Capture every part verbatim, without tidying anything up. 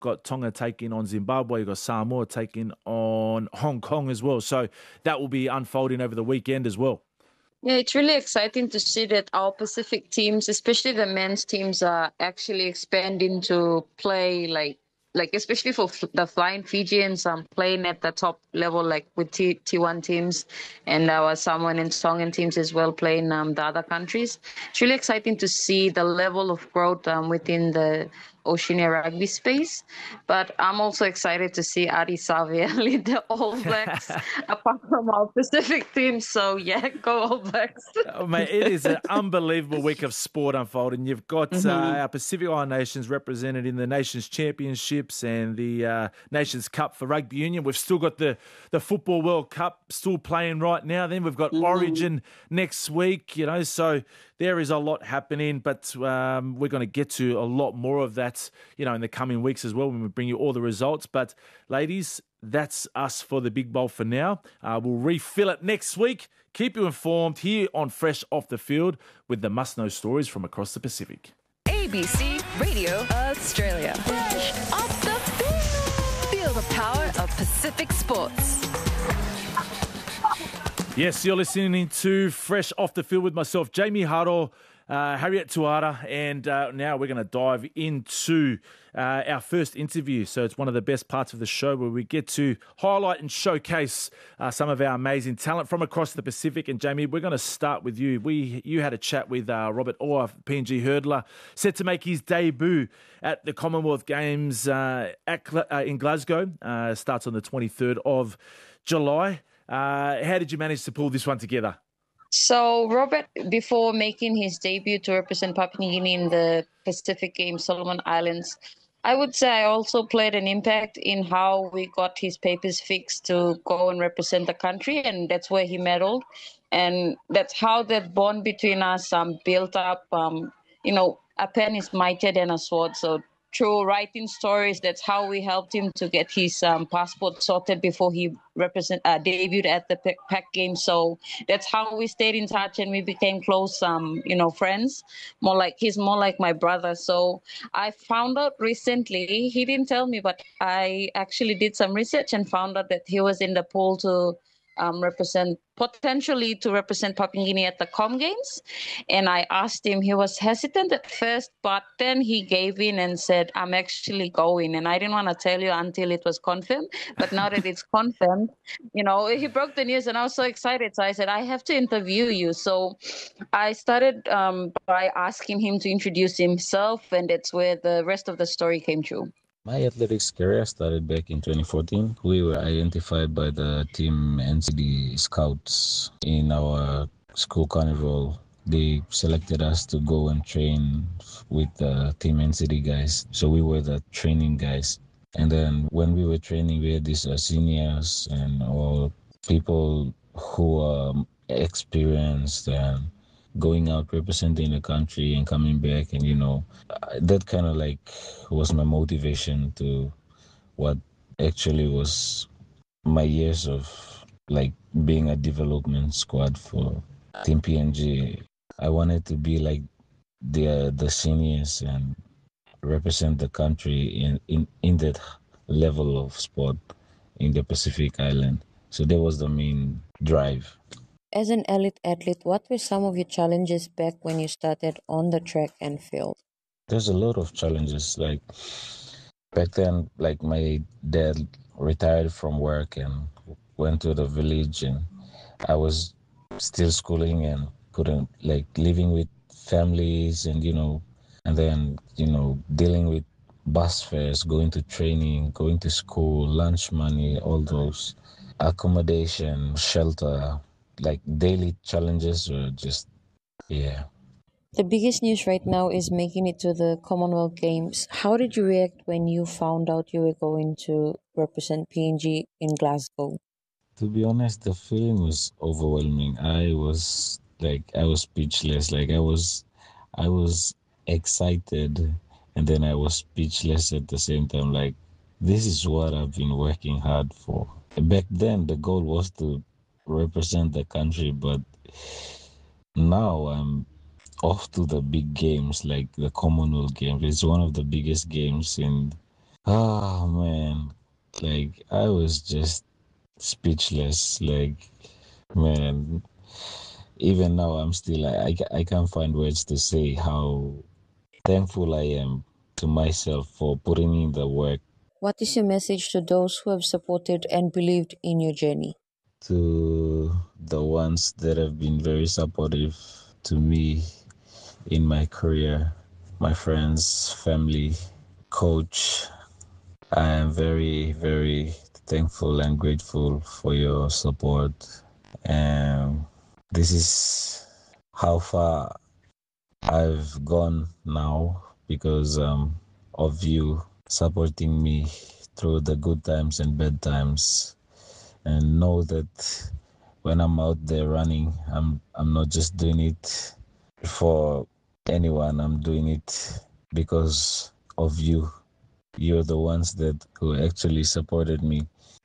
got Tonga taking on Zimbabwe. You've got Samoa taking on Hong Kong as well. So that will be unfolding over the weekend as well. Yeah, it's really exciting to see that our Pacific teams, especially the men's teams, are actually expanding to play like, like especially for f- the Flying Fijians, um, playing at the top level, like with T T1 teams, and our Samoan and Tongan teams as well, playing um the other countries. It's really exciting to see the level of growth um within the Oceania rugby space. But I'm also excited to see Adi Savia lead the All Blacks, apart from our Pacific team. So yeah, go All Blacks. Oh, mate, it is an unbelievable week of sport unfolding. You've got Mm-hmm. uh, our Pacific Island nations represented in the Nations Championships and the uh, Nations Cup for rugby union. We've still got the, the Football World Cup still playing right now. Then we've got Mm-hmm. Origin next week, you know, so there is a lot happening, but um, we're going to get to a lot more of that, you know, in the coming weeks as well when we bring you all the results. But ladies, that's us for the Big Bowl for now. Uh, we'll refill it next week. Keep you informed here on Fresh Off the Field with the must-know stories from across the Pacific. A B C Radio Australia. Fresh Off the Field. Feel the power of Pacific sports. Yes, you're listening to Fresh Off the Field with myself, Jamie Haro, uh, Harriet Tuara, and uh, now we're going to dive into uh, our first interview. So it's one of the best parts of the show where we get to highlight and showcase uh, some of our amazing talent from across the Pacific. And Jamie, we're going to start with you. We You had a chat with uh, Robert Orr, P N G hurdler, set to make his debut at the Commonwealth Games uh, at, uh, in Glasgow. Uh, starts on the twenty-third of July. Uh, how did you manage to pull this one together? So Robert, before making his debut to represent Papua New Guinea in the Pacific Games, Solomon Islands, I would say I also played an impact in how we got his papers fixed to go and represent the country, and that's where he medaled. And that's how that bond between us um, built up. Um, you know, a pen is mightier than a sword, so through writing stories, that's how we helped him to get his um, passport sorted before he represent uh, debuted at the Pac Games. So that's how we stayed in touch and we became close, um, you know, friends. More like he's more like my brother. So I found out recently, he didn't tell me, but I actually did some research and found out that he was in the pool to um, represent, potentially to represent Papua New Guinea at the Com Games. And I asked him, he was hesitant at first, but then he gave in and said, I'm actually going. And I didn't want to tell you until it was confirmed. But now that it's confirmed, you know, he broke the news and I was so excited. So I said, I have to interview you. So I started um, by asking him to introduce himself. And that's where the rest of the story came true. My athletics career started back in twenty fourteen. We were identified by the team N C D Scouts in our school carnival. They selected us to go and train with the team N C D guys. So we were the training guys. And then when we were training, we had these uh, seniors and all people who are experienced and going out representing the country and coming back, and you know that kind of like was my motivation to what actually was my years of like being a development squad for Team P N G. I wanted to be like the the seniors and represent the country in in in that level of sport in the Pacific Island. So that was the main drive. As an elite athlete, what were some of your challenges back when you started on the track and field? There's a lot of challenges. Like back then, like my dad retired from work and went to the village, and I was still schooling and couldn't like living with families, and you know, and then you know dealing with bus fares, going to training, going to school, lunch money, all those, accommodation, shelter. Like daily challenges were just, yeah. The biggest news right now is making it to the Commonwealth Games. How did you react when you found out you were going to represent P N G in Glasgow? To be honest, the feeling was overwhelming. I was like, I was speechless. Like I was, I was excited, and then I was speechless at the same time. Like, this is what I've been working hard for. Back then, the goal was to represent the country, but now I'm off to the big games like the Commonwealth Games. It's one of the biggest games in Oh man, like I was just speechless. Like man, even now I'm still I, I, ca- I can't find words to say how thankful I am to myself for putting in the work. What is your message to those who have supported and believed in your journey? To the ones that have been very supportive to me in my career, my friends, family, coach. I am very, very thankful and grateful for your support. And this is how far I've gone now because um, of you supporting me through the good times and bad times. And know that when I'm out there running, I'm I'm not just doing it for anyone. I'm doing it because of you. You're the ones that who actually supported me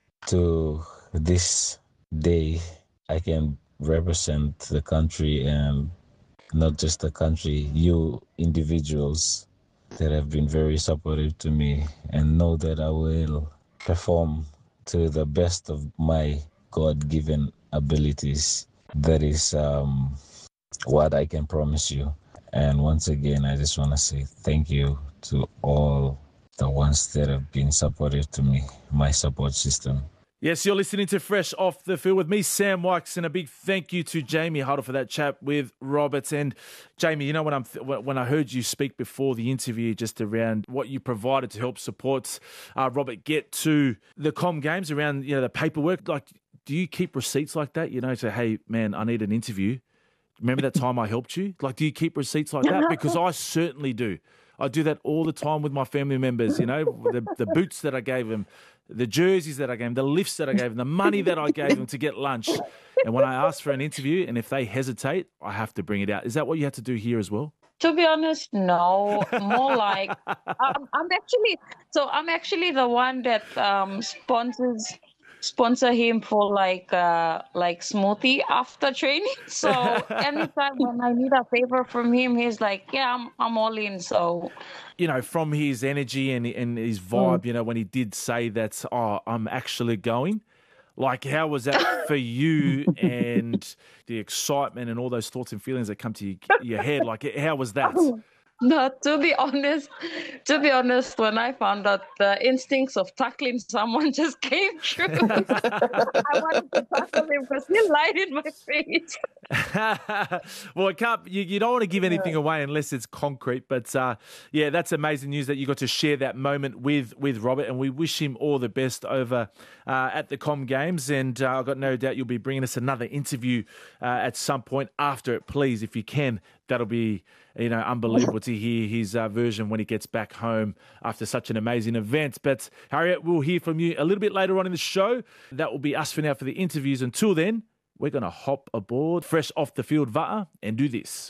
to this day. I can represent the country and not just the country, you individuals that have been very supportive to me, and know that I will perform to the best of my God given abilities. That is um, what I can promise you. And once again, I just want to say thank you to all the ones that have been supportive to me, my support system. Yes, you're listening to Fresh Off the Field with me, Sam Wykes, and a big thank you to Jamie Huddle for that chat with Roberts. And Jamie, you know, when I'm th- when I heard you speak before the interview, just around what you provided to help support uh, Robert get to the Com Games, around you know the paperwork. Like, do you keep receipts like that? You know, say, hey, man, I need an interview. Remember that time I helped you? Like, do you keep receipts like that? Because I certainly do. I do that all the time with my family members, you know, the, the boots that I gave them, the jerseys that I gave them, the lifts that I gave them, the money that I gave them to get lunch. And when I ask for an interview and if they hesitate, I have to bring it out. Is that what you had to do here as well? To be honest, no. More like um, I'm actually so I'm actually the one that um sponsors sponsor him for like uh like smoothie after training. So anytime when I need a favor from him, he's like, yeah, I'm I'm all in. So You know, from his energy and, and his mm. vibe, you know, when he did say that, oh, I'm actually going. Like, how was that for you and the excitement and all those thoughts and feelings that come to your, your head? Like, how was that? No, to be honest, to be honest, when I found out the instincts of tackling someone just came true, I wanted to tackle him because he lied in my face. Well, it can't, you, you don't want to give anything away unless it's concrete. But uh, yeah, that's amazing news that you got to share that moment with with Robert, and we wish him all the best over uh, at the Com Games. And uh, I've got no doubt you'll be bringing us another interview uh, at some point after it, please, if you can. That'll be, you know, unbelievable to hear his uh, version when he gets back home after such an amazing event. But Harriet, we'll hear from you a little bit later on in the show. That will be us for now for the interviews. Until then, we're going to hop aboard Fresh Off the Field V A R and do this.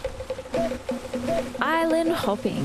Island hopping.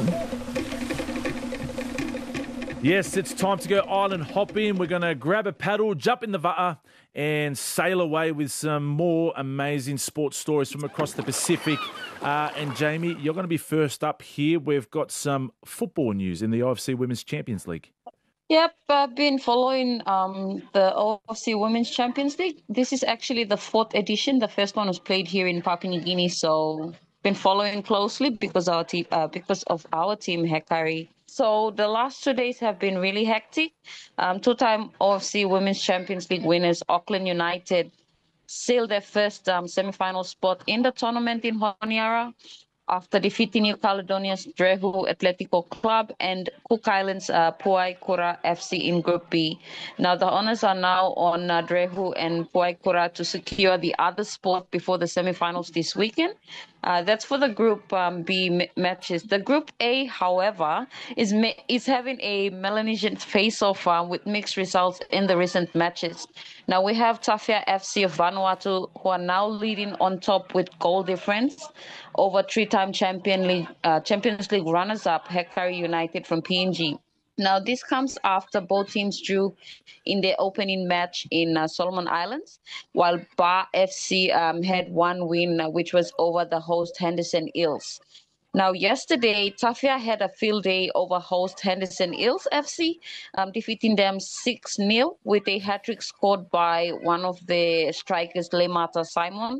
Yes, it's time to go island hopping. We're going to grab a paddle, jump in the V A R and sail away with some more amazing sports stories from across the Pacific. Uh, and Jamie, you're going to be first up here. We've got some football news in the O F C Women's Champions League. Yep, I've been following um, the O F C Women's Champions League. This is actually the fourth edition. The first one was played here in Papua New Guinea, so been following closely because our team, uh, because of our team, Hekari. So the last two days have been really hectic. Um, two-time O F C Women's Champions League winners Auckland United sealed their first um, semi-final spot in the tournament in Honiara after defeating New Caledonia's Drehu Atletico Club and Cook Islands' uh, Puai Kura F C in Group B. Now, the honors are now on uh, Drehu and Puai Kura to secure the other spot before the semifinals this weekend. Uh, that's for the Group um, B m- matches. The Group A, however, is ma- is having a Melanesian face-off uh, with mixed results in the recent matches. Now, we have Tafia F C of Vanuatu, who are now leading on top with goal difference over three-time Champion League, uh, Champions League runners-up Hekari United from P N G. Now, this comes after both teams drew in their opening match in uh, Solomon Islands, while Bar F C um, had one win, uh, which was over the host Henderson Eels. Now, yesterday, Tafia had a field day over host Henderson Hills F C, um, defeating them six nil with a hat-trick scored by one of the strikers, Lemata Simon.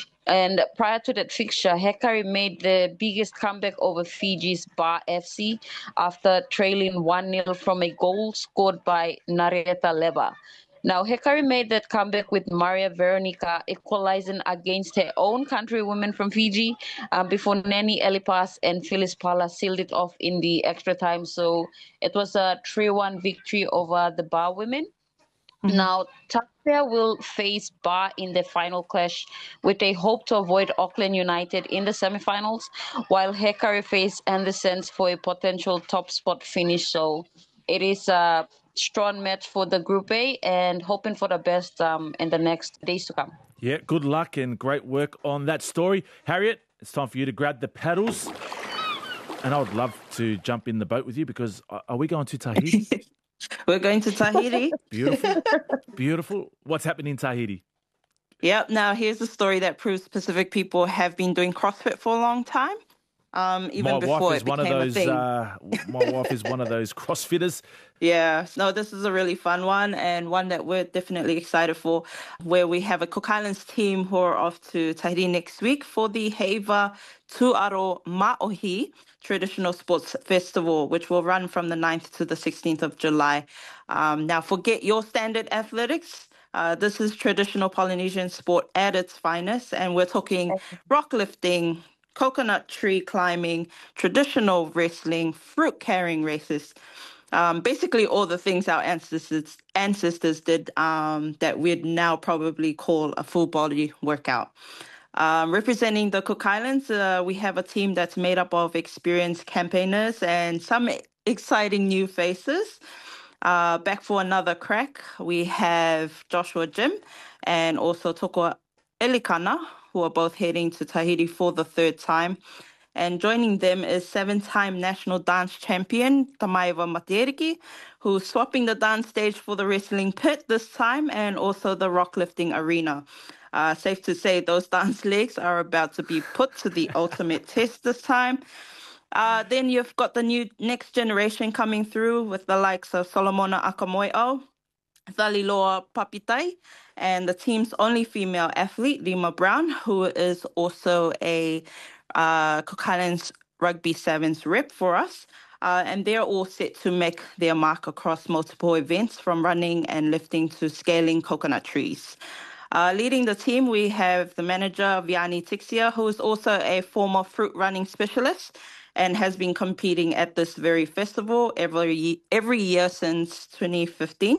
And prior to that fixture, Hekari made the biggest comeback over Fiji's Bar F C after trailing one nil from a goal scored by Narieta Leba. Now, Hekari made that comeback with Maria Veronica equalizing against her own countrywomen from Fiji um, before Nani Elipas and Phyllis Pala sealed it off in the extra time. So it was a three one victory over the Bar women. Mm-hmm. Now, Tafia will face Bar in the final clash with a hope to avoid Auckland United in the semifinals, while Hekari face Andersons for a potential top spot finish. So it is a strong match for the Group A and hoping for the best um, in the next days to come. Yeah, good luck and great work on that story. Harriet, it's time for you to grab the paddles. And I would love to jump in the boat with you because are we going to Tahiti? We're going to Tahiti. Beautiful. Beautiful. What's happening in Tahiti? Yep. Now, here's a story that proves Pacific people have been doing CrossFit for a long time. Um, even my before wife is it one of became those. a thing. Uh, my wife is one of those CrossFitters. Yeah, no, this is a really fun one and one that we're definitely excited for, where we have a Cook Islands team who are off to Tahiti next week for the Heiva Tuaro Maohi Traditional Sports Festival, which will run from the ninth to the sixteenth of July. Um, now, forget your standard athletics. Uh, this is traditional Polynesian sport at its finest, and we're talking rock lifting, coconut tree climbing, traditional wrestling, fruit carrying races. Um, basically all the things our ancestors ancestors did um, that we'd now probably call a full body workout. Um, representing the Cook Islands, uh, we have a team that's made up of experienced campaigners and some exciting new faces. Uh, back for another crack, we have Joshua Jim and also Toko Elikana, who are both heading to Tahiti for the third time. And joining them is seven-time national dance champion Tamaiva Matieriki, who's swapping the dance stage for the wrestling pit this time and also the rock lifting arena. Uh, safe to say those dance legs are about to be put to the ultimate test this time. Uh, then you've got the new next generation coming through with the likes of Solomona Akamoe'o, Thaliloa Papitai, and the team's only female athlete, Rima Brown, who is also a uh, Cook Islands Rugby Sevens rep for us. Uh, and they're all set to make their mark across multiple events, from running and lifting to scaling coconut trees. Uh, leading the team, we have the manager, Vianney Tixia, who is also a former fruit running specialist and has been competing at this very festival every, every year since twenty fifteen.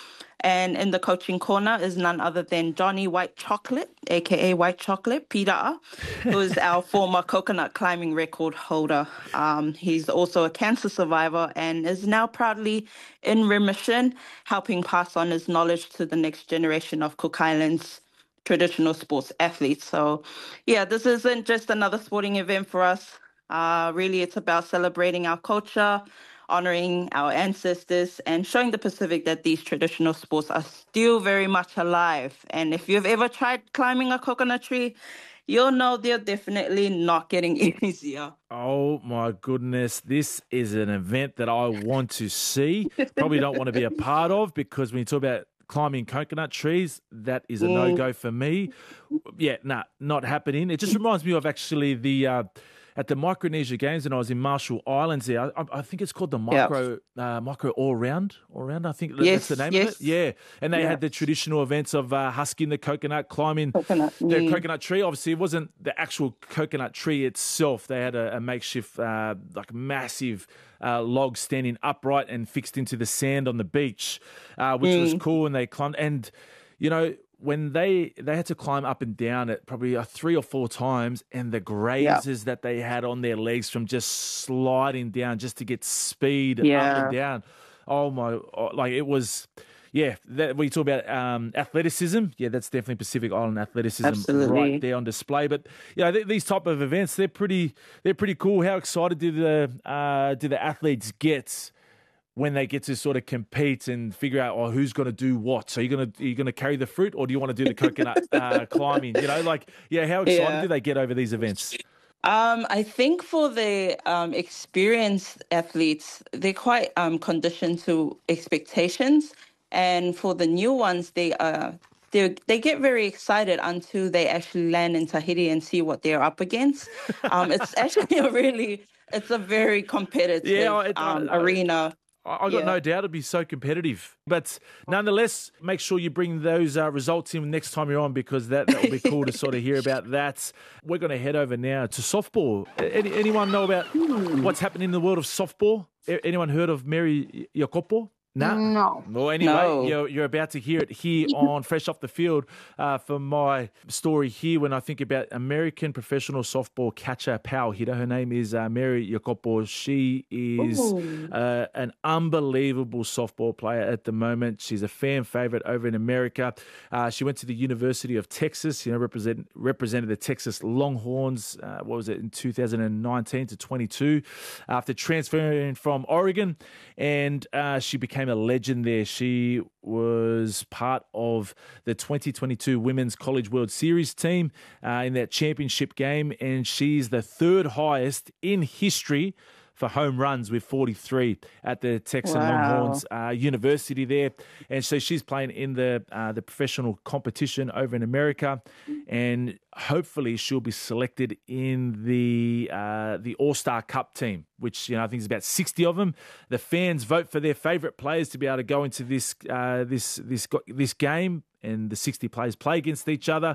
And in the coaching corner is none other than Johnny White Chocolate, a k a. White Chocolate, Pira'a, who is our former coconut climbing record holder. Um, he's also a cancer survivor and is now proudly in remission, helping pass on his knowledge to the next generation of Cook Islands traditional sports athletes. So, yeah, this isn't just another sporting event for us. Uh, really, it's about celebrating our culture, honoring our ancestors, and showing the Pacific that these traditional sports are still very much alive. And if you've ever tried climbing a coconut tree, you'll know they're definitely not getting easier. Oh, my goodness. This is an event that I want to see. Probably don't want to be a part of, because when you talk about climbing coconut trees, that is a mm. no-go for me. Yeah, nah, not happening. It just reminds me of actually the... Uh, At the Micronesia Games, and I was in Marshall Islands there, I, I think it's called the Micro yep. uh, Micro All Round. All Round, I think yes, that's the name yes. of it. Yeah, and they yeah. had the traditional events of uh, husking the coconut, climbing coconut. the Mm. coconut tree. Obviously, it wasn't the actual coconut tree itself. They had a, a makeshift, uh, like massive uh, log standing upright and fixed into the sand on the beach, uh, which mm. was cool. And they climbed, and you know, when they they had to climb up and down it probably uh, three or four times, and the grazes yeah. that they had on their legs from just sliding down just to get speed yeah. up and down. Oh my, like it was, yeah, that, when you talk about um, athleticism, yeah, that's definitely Pacific Island athleticism Absolutely. right there on display. But you know, th- these type of events, they're pretty, they're pretty cool. How excited do the uh, do the athletes get when they get to sort of compete and figure out, oh, who's going to do what? So you're going to you're going to carry the fruit, or do you want to do the coconut uh, climbing? You know, like, yeah, how excited yeah. do they get over these events? Um, I think for the um, experienced athletes, they're quite um, conditioned to expectations, and for the new ones, they uh, they they get very excited until they actually land in Tahiti and see what they're up against. Um, it's actually a really, it's a very competitive Yeah, it, um, I, I, arena. I I got Yeah. no doubt it'd be so competitive. But nonetheless, make sure you bring those uh, results in next time you're on, because that, that will be cool to sort of hear about that. We're going to head over now to softball. Any, anyone know about what's happening in the world of softball? A- Anyone heard of Mary Jacopo? No. No. Well, anyway, No. you're, you're about to hear it here on Fresh Off the Field uh, for my story here when I think about American professional softball catcher, power hitter. Her name is uh, Mary Jacopo. She is uh, an unbelievable softball player at the moment. She's a fan favorite over in America. Uh, she went to the University of Texas, you know, represent, represented the Texas Longhorns, uh, what was it, in two thousand nineteen to twenty-two, after transferring from Oregon, and uh, she became a legend there. She was part of the twenty twenty-two Women's College World Series team uh, in that championship game, and she's the third highest in history for home runs with forty-three at the Texas Wow. Longhorns uh, University there. And so she's playing in the uh, the professional competition over in America, and hopefully she'll be selected in the uh, the All-Star Cup team, which, you know, I think is about sixty of them. The fans vote for their favorite players to be able to go into this uh, this this this game, and the sixty players play against each other.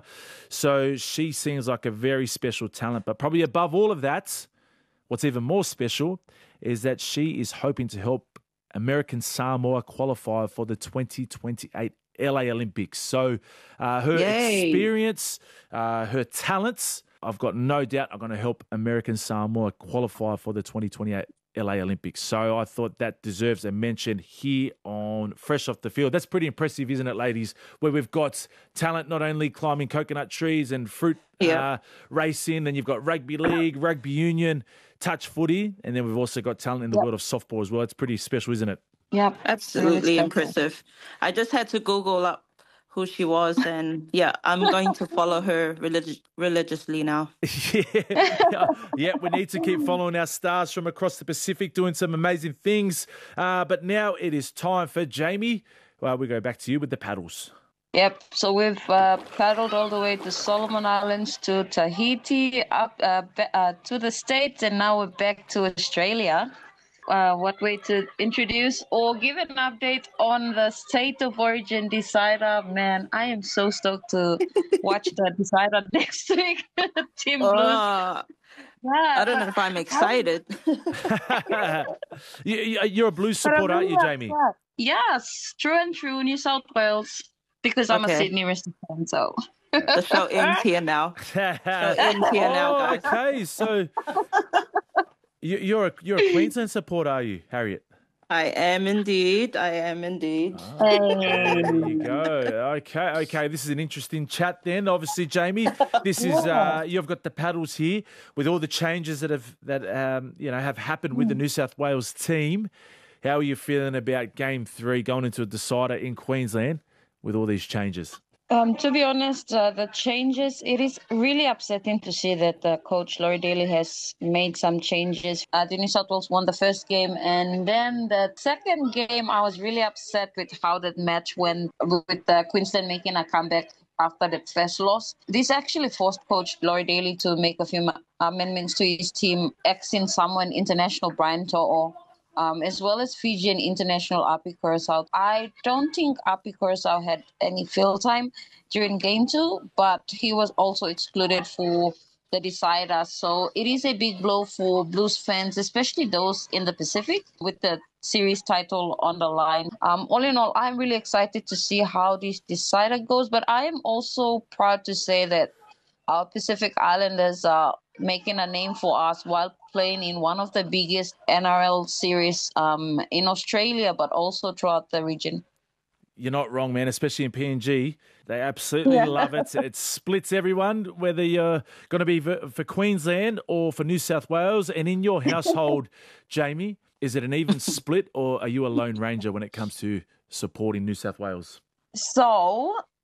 So she seems like a very special talent. But probably above all of that, what's even more special is that she is hoping to help American Samoa qualify for the twenty twenty-eight L A Olympics. So uh, her Yay. experience, uh, her talents, I've got no doubt are going to help American Samoa qualify for the twenty twenty-eight L A Olympics. So I thought that deserves a mention here on Fresh Off the Field. That's pretty impressive, isn't it, ladies? Where we've got talent not only climbing coconut trees and fruit Yeah. uh, racing, then you've got rugby league, rugby union, touch footy, and then we've also got talent in the Yep. world of softball as well. It's pretty special, isn't it? Yep. Absolutely Really special. impressive. I just had to Google up who she was, and yeah, I'm going to follow her relig- religiously now. yeah. yeah, we need to keep following our stars from across the Pacific doing some amazing things. Uh, but now it is time for Jamie. Well, we go back to you with the paddles. Yep. So we've uh, paddled all the way to Solomon Islands, to Tahiti, up uh, ba- uh, to the States, and now we're back to Australia. Uh, what way to introduce or give an update on the State of Origin decider? Man, I am so stoked to watch the decider next week. Team Blues. Uh, Yeah, I don't know if I'm excited. you, you- you're a Blues supporter, aren't you, Jamie? Yes, true and true, New South Wales. Because I'm a Okay. Sydney Roosters fan, so. The show ends here now. ends here now, Oh, guys. okay, so you, you're a you're a Queensland supporter, are you, Harriet? I am indeed. I am indeed. There you go. Okay, okay. This is an interesting chat then. Obviously, Jamie, this is uh, you've got the paddles here with all the changes that have that um, you know have happened with the New South Wales team. How are you feeling about Game Three going into a decider in Queensland with all these changes? Um, to be honest, uh, the changes, it is really upsetting to see that uh, Coach Laurie Daly has made some changes. Uh, the New South Wales won the first game, and then the second game, I was really upset with how that match went, with uh, Queensland making a comeback after the first loss. This actually forced Coach Laurie Daly to make a few ma- amendments to his team, axing someone international, Brian To'o. Um, as well as Fijian international Api Kurosawa. I don't think Api Kurosawa had any field time during game two, but he was also excluded for the decider. So it is a big blow for Blues fans, especially those in the Pacific, with the series title on the line. Um, all in all, I'm really excited to see how this decider goes, but I am also proud to say that our Pacific Islanders are making a name for us while playing in one of the biggest N R L series um, in Australia, but also throughout the region. You're not wrong, man, especially in P N G. They absolutely Yeah. love it. It splits everyone, whether you're going to be for for Queensland or for New South Wales. And in your household, Jamie, is it an even split, or are you a lone ranger when it comes to supporting New South Wales? So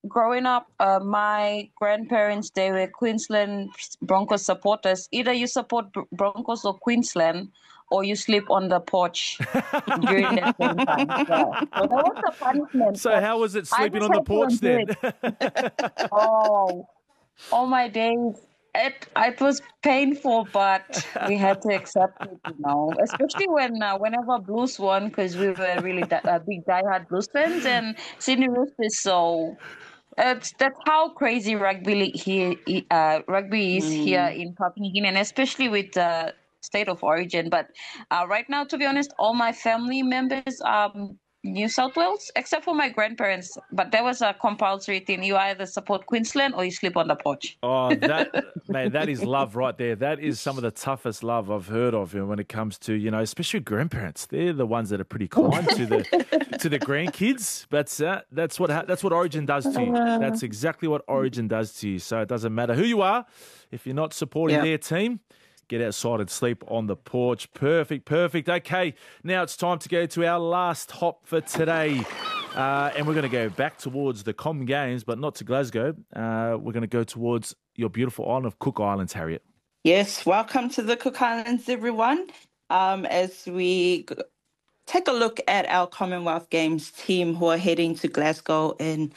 growing up, uh, my grandparents, they were Queensland Broncos supporters. Either you support Br- Broncos or Queensland, or you sleep on the porch during that same time. Yeah. So that was a punishment. So But how was it I sleeping just on the had to porch endure then? it. Oh, all my days. It it was painful, but we had to accept it, you know. Especially when uh, whenever Blues won, because we were really di- uh, big diehard Blues fans and Sydney Roosters. So it's that's how crazy rugby league here, uh, rugby is here Mm. in Papua New Guinea, and especially with the state of origin. But uh, right now, to be honest, all my family members are New South Wales, except for my grandparents. But there was a compulsory thing: you either support Queensland or you sleep on the porch. Oh, that man, that is love right there. That is some of the toughest love I've heard of, you know, when it comes to, you know, especially grandparents. They're the ones that are pretty kind to the to the grandkids. But uh, that's what ha- that's what Origin does to you. That's exactly what Origin does to you. So it doesn't matter who you are, if you're not supporting Yeah. their team. Get outside and sleep on the porch. Perfect, perfect. Okay, now it's time to go to our last hop for today. Uh, and we're going to go back towards the Com Games, but not to Glasgow. Uh, we're going to go towards your beautiful island of Cook Islands, Harriet. Yes, welcome to the Cook Islands, everyone. Um, as we g- take a look at our Commonwealth Games team who are heading to Glasgow in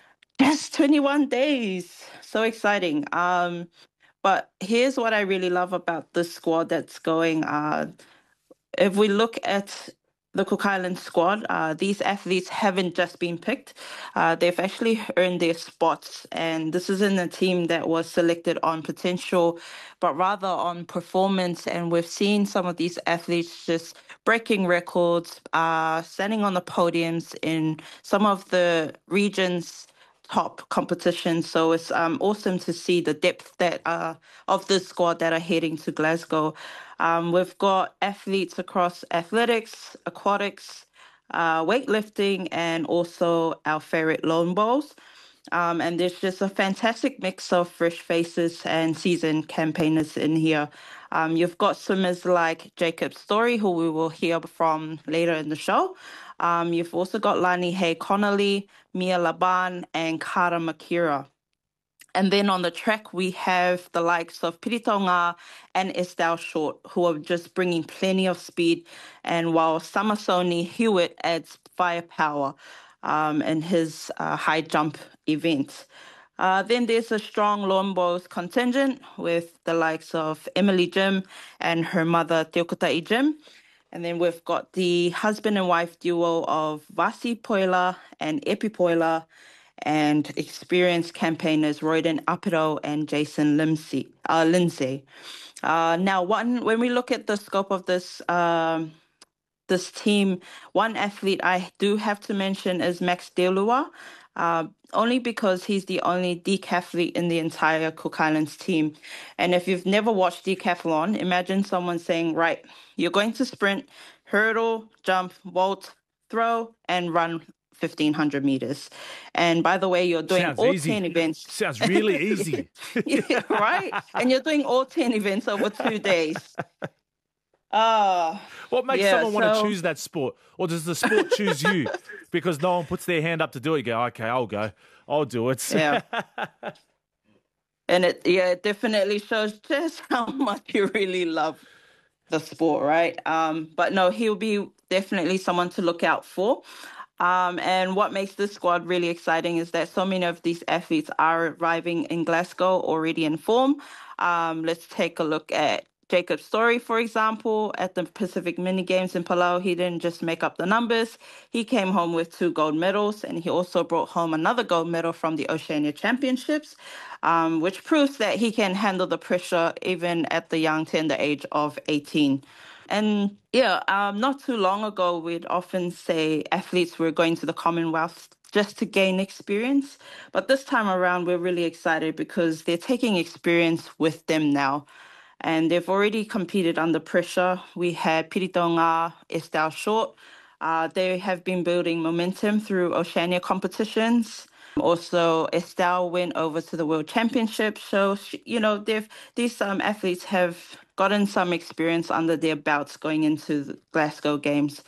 just twenty-one days. So exciting. Um, but here's what I really love about the squad that's going. Uh, if we look at the Cook Islands squad, uh, these athletes haven't just been picked. Uh, they've actually earned their spots. And this isn't a team that was selected on potential, but rather on performance. And we've seen some of these athletes just breaking records, uh, standing on the podiums in some of the regions top competition. So it's um, awesome to see the depth that uh, of the squad that are heading to Glasgow. Um, we've got athletes across athletics, aquatics, uh, weightlifting, and also our favorite lone bowls. Um, and there's just a fantastic mix of fresh faces and seasoned campaigners in here. Um, you've got swimmers like Jacob Story, who we will hear from later in the show. Um, you've also got Lani Hay Connolly, Mia Laban, and Kara Makira. And then on the track, we have the likes of Piritonga and Estelle Short, who are just bringing plenty of speed. And while Samasoni Hewitt adds firepower um, in his uh, high jump event. Uh, then there's a strong lawn bowls contingent with the likes of Emily Jim and her mother, Teokutai Jim. And then we've got the husband and wife duo of Vasi Poila and Epi Poila, and experienced campaigners Royden Apiro and Jason Lindsay. Uh, Lindsay. Uh, now, one when we look at the scope of this um, this team, one athlete I do have to mention is Max Delua, uh, only because he's the only decathlete in the entire Cook Islands team. And if you've never watched decathlon, imagine someone saying, right, you're going to sprint, hurdle, jump, vault, throw, and run fifteen hundred meters. And by the way, you're doing Sounds all easy. ten events. Sounds really easy. Yeah, right? And you're doing all ten events over two days. Uh, What makes yeah, someone want to so- choose that sport? Or does the sport choose you? Because no one puts their hand up to do it. You go, okay, I'll go. I'll do it. Yeah. And it, yeah, it definitely shows just how much you really love the sport, right? Um, but no, he'll be definitely someone to look out for. Um, and what makes this squad really exciting is that so many of these athletes are arriving in Glasgow already in form. Um, let's take a look at Jacob Story, for example, at the Pacific Mini Games in Palau. He didn't just make up the numbers. He came home with two gold medals, and he also brought home another gold medal from the Oceania Championships, um, which proves that he can handle the pressure even at the young tender age of eighteen. And yeah, um, not too long ago, we'd often say athletes were going to the Commonwealth just to gain experience. But this time around, we're really excited because they're taking experience with them now. And they've already competed under pressure. We had Piritonga, Estelle Short. Uh, they have been building momentum through Oceania competitions. Also, Estelle went over to the World Championships. So, she- you know, they've these um, athletes have gotten some experience under their belts going into the Glasgow Games.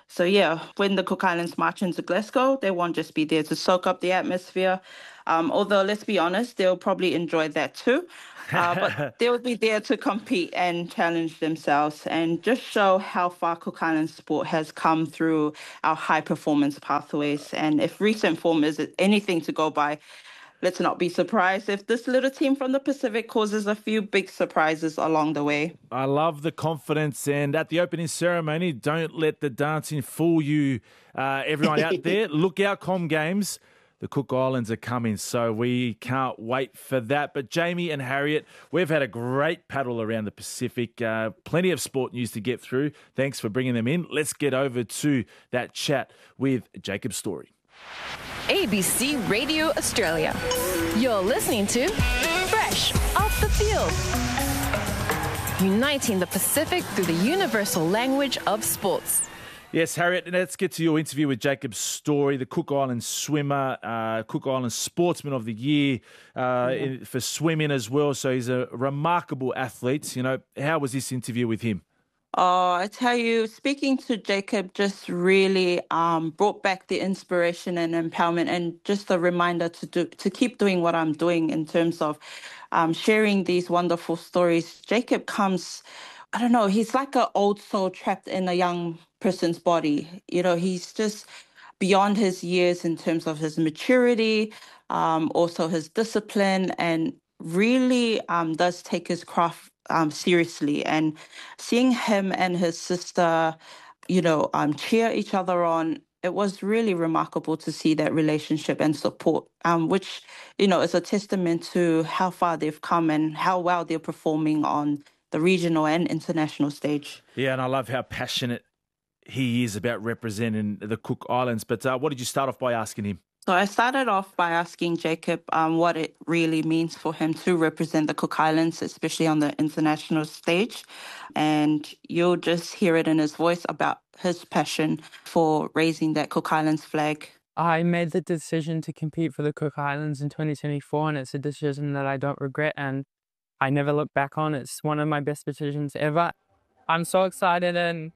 So yeah, when the Cook Islands march into Glasgow, they won't just be there to soak up the atmosphere. Um, although, let's be honest, they'll probably enjoy that too. Uh, but they'll be there to compete and challenge themselves and just show how far Cook Islands sport has come through our high performance pathways. And if recent form is anything to go by, let's not be surprised if this little team from the Pacific causes a few big surprises along the way. I love the confidence. And at the opening ceremony, don't let the dancing fool you. Uh, everyone out there, look out, Com Games. The Cook Islands are coming, so we can't wait for that. But Jamie and Harriet, we've had a great paddle around the Pacific. Uh, plenty of sport news to get through. Thanks for bringing them in. Let's get over to that chat with Jacob Story. A B C Radio Australia. You're listening to Fresh Off the Field. Uniting the Pacific through the universal language of sports. Yes, Harriet, let's get to your interview with Jacob Story, the Cook Islands swimmer, uh, Cook Islands Sportsman of the Year uh, in, for swimming as well. So he's a remarkable athlete. You know, how was this interview with him? Oh, I tell you, speaking to Jacob just really um, brought back the inspiration and empowerment, and just a reminder to do to keep doing what I'm doing in terms of um, sharing these wonderful stories. Jacob comes, I don't know, he's like an old soul trapped in a young person's body. You know, he's just beyond his years in terms of his maturity, um, also his discipline, and really um, does take his craft um, seriously. And seeing him and his sister, you know, um, cheer each other on, it was really remarkable to see that relationship and support, um, which, you know, is a testament to how far they've come and how well they're performing on the regional and international stage. Yeah, and I love how passionate he is about representing the Cook Islands. But uh, what did you start off by asking him? So I started off by asking Jacob um, what it really means for him to represent the Cook Islands, especially on the international stage. And you'll just hear it in his voice about his passion for raising that Cook Islands flag. I made the decision to compete for the Cook Islands in twenty twenty-four, and it's a decision that I don't regret and I never look back on. It's one of my best decisions ever. I'm so excited and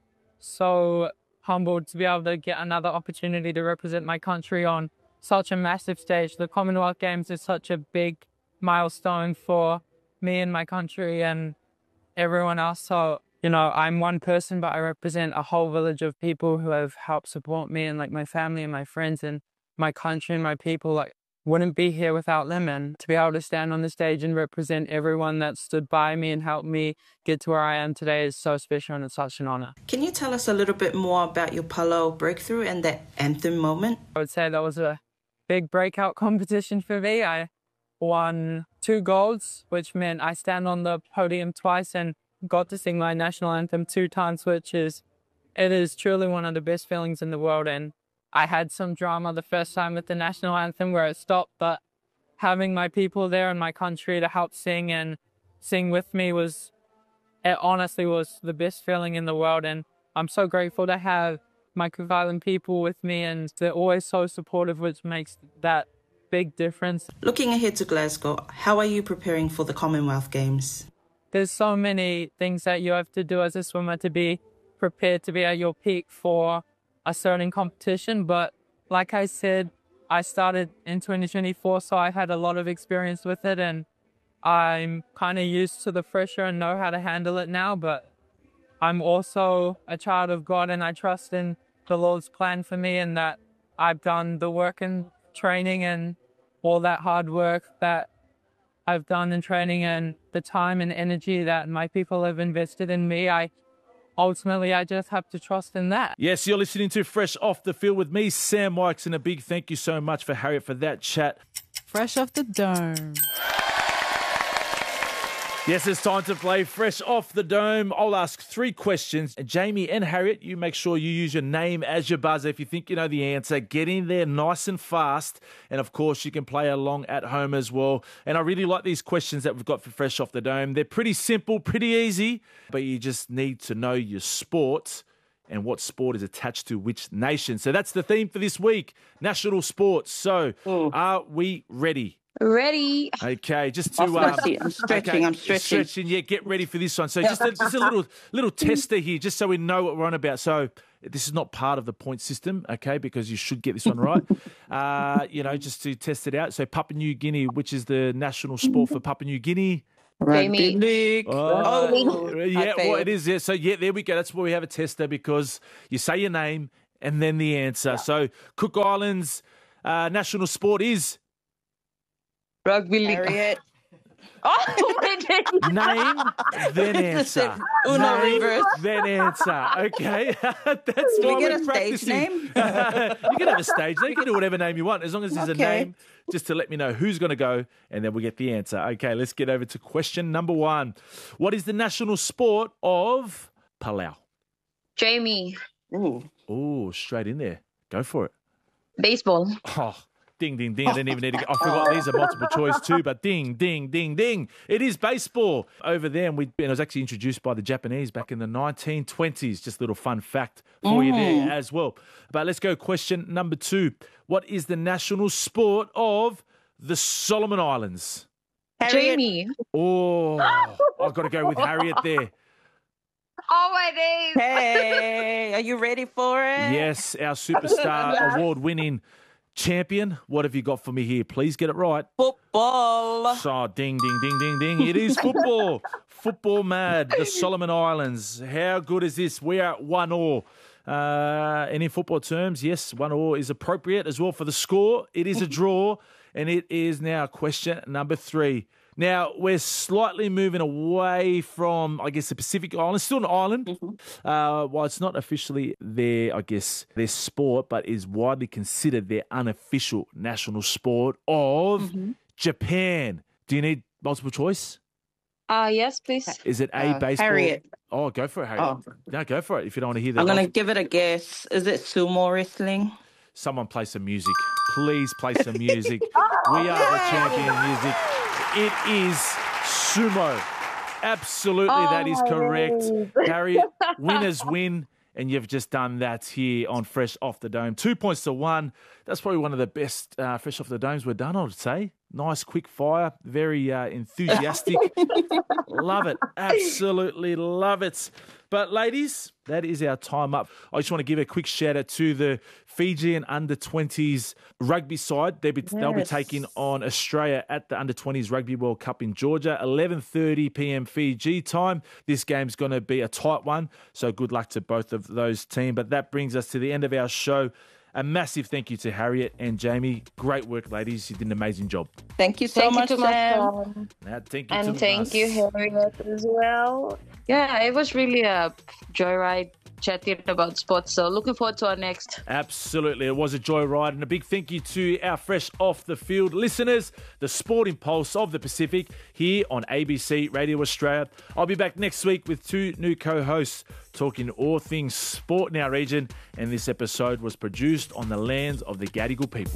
so humbled to be able to get another opportunity to represent my country on such a massive stage. The Commonwealth Games is such a big milestone for me and my country and everyone else. So, you know, I'm one person, but I represent a whole village of people who have helped support me, and like my family and my friends and my country and my people, like, wouldn't be here without them. And to be able to stand on the stage and represent everyone that stood by me and helped me get to where I am today is so special, and it's such an honor. Can you tell us a little bit more about your Palau breakthrough and that anthem moment? I would say that was a big breakout competition for me. I won two golds, which meant I stand on the podium twice and got to sing my national anthem two times, which is, it is truly one of the best feelings in the world. And I had some drama the first time with the national anthem where it stopped, but having my people there in my country to help sing and sing with me was, it honestly was the best feeling in the world. And I'm so grateful to have my Cook Island people with me, and they're always so supportive, which makes that big difference. Looking ahead to Glasgow, how are you preparing for the Commonwealth Games? There's so many things that you have to do as a swimmer to be prepared to be at your peak for a certain competition, but like I said, I started in twenty twenty-four, so I had a lot of experience with it, and I'm kind of used to the pressure and know how to handle it now. But I'm also a child of God, and I trust in the Lord's plan for me, and that I've done the work and training and all that hard work that I've done in training, and the time and energy that my people have invested in me. I Ultimately, I just have to trust in that. Yes, you're listening to Fresh Off the Field with me, Sam Wykes, and a big thank you so much for Harriet for that chat. Fresh Off the Dome. Yes, it's time to play Fresh Off the Dome. I'll ask three questions. Jamie and Harriet, you make sure you use your name as your buzzer. If you think you know the answer, get in there nice and fast. And, of course, you can play along at home as well. And I really like these questions that we've got for Fresh Off the Dome. They're pretty simple, pretty easy, but you just need to know your sport and what sport is attached to which nation. So that's the theme for this week, national sports. So Ooh. Are we ready? Ready. Okay, just to... Um, I'm stretching, okay, I'm stretching. Stretching, yeah, get ready for this one. So just a, just a little little tester here, just so we know what we're on about. So This is not part of the point system, okay, because you should get this one right, uh, you know, just to test it out. So Papua New Guinea, which is the national sport for Papua New Guinea. Rugby league. Oh, Oh, yeah, I well, failed. it is. Yeah. So, yeah, there we go. That's where we have a tester because you say your name and then the answer. So Cook Islands uh, national sport is Rugby league. Harriet. Oh my God. name, then Just said answer. Uno Name, reverse. then answer. Okay, that's Do why we get we're a stage practicing. name? You can have a stage name. You can do whatever name you want, as long as there's a Okay. name, just to let me know who's going to go, and then we get the answer. Okay, let's get over to question number one. What is the national sport of Palau? Jamie. Ooh. Oh, straight in there. Go for it. Baseball. Oh, ding, ding, ding. I didn't even need to get, I forgot these are multiple choice too, but ding, ding, ding, ding. It is baseball. Over there, and, we, and it was actually introduced by the Japanese back in the nineteen twenties. Just a little fun fact for you there as well. But let's go question number two. What is the national sport of the Solomon Islands? Harriet. Jamie. Oh, I've got to go with Harriet there. Oh my days. Hey, are you ready for it? Yes, our superstar award-winning champion. What have you got for me here? Please get it right. Football. So, ding, ding, ding, ding, ding. It is football. Football mad. The Solomon Islands. How good is this? We are at one all. Uh, and in football terms, yes, one all is appropriate as well for the score. It is a draw, and it is now question number three. Now, we're slightly moving away from, I guess, the Pacific Islands. Still an island. Mm-hmm. Uh, while it's not officially their, I guess, their sport, but is widely considered their unofficial national sport of mm-hmm. Japan. Do you need multiple choice? Uh, yes, please. Is it A, Uh, baseball? Harriet. Oh, go for it, Harriet. Oh. No, go for it if you don't want to hear that. I'm going to give it a guess. Is it sumo wrestling? Someone play some music. Please play some music. We are the champion music. It is sumo. Absolutely, Oh, that is my correct. days. Harriet, winners win, and you've just done that here on Fresh Off the Dome. Two points to one. That's probably one of the best uh, Fresh Off the Domes we've done, I would say. Nice, quick fire, very uh, enthusiastic. Love it. Absolutely love it. But ladies, that is our time up. I just want to give a quick shout out to the Fijian under twenties rugby side. They'll be, yes. they'll be taking on Australia at the under twenties Rugby World Cup in Georgia, eleven thirty p.m. Fiji time. This game's going to be a tight one, so good luck to both of those teams. But that brings us to the end of our show. A massive thank you to Harriet and Jamie. Great work, ladies. You did an amazing job. Thank you so thank much, you to Sam. Now, thank you and to thank us. you, Harriet, as well. Yeah, it was really a joyride chatting about sports. So looking forward to our next. Absolutely. It was a joyride. And a big thank you to our Fresh Off the Field listeners, the Sporting Pulse of the Pacific here on A B C Radio Australia. I'll be back next week with two new co-hosts talking all things sport in our region. And this episode was produced on the lands of the Gadigal people.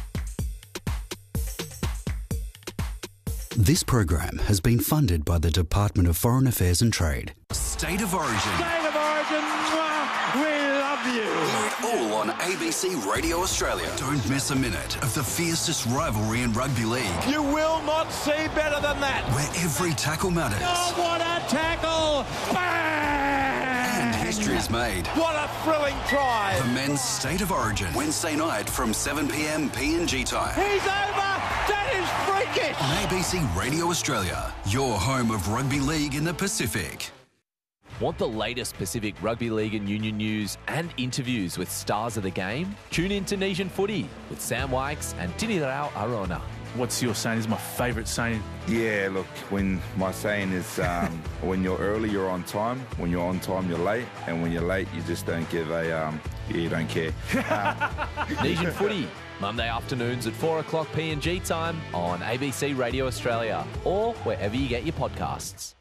This program has been funded by the Department of Foreign Affairs and Trade. State of Origin. State of Origin, we love you. Hear it all on A B C Radio Australia. Don't miss a minute of the fiercest rivalry in rugby league. You will not see better than that. Where every tackle matters. Oh, what a tackle! Bang! And history is made. What a thrilling try. The men's State of Origin. Wednesday night from seven p.m. P N G time. He's over! That is freakish! On A B C Radio Australia, your home of rugby league in the Pacific. Want the latest Pacific Rugby League and Union news and interviews with stars of the game? Tune in to Nation Footy with Sam Wykes and Tinirao Arona. What's your saying? This is my favourite saying. Yeah, look, when my saying is um, when you're early, you're on time. When you're on time, you're late. And when you're late, you just don't give a, um, yeah, you don't care. Um, Nation Footy, Monday afternoons at four o'clock P N G time on A B C Radio Australia or wherever you get your podcasts.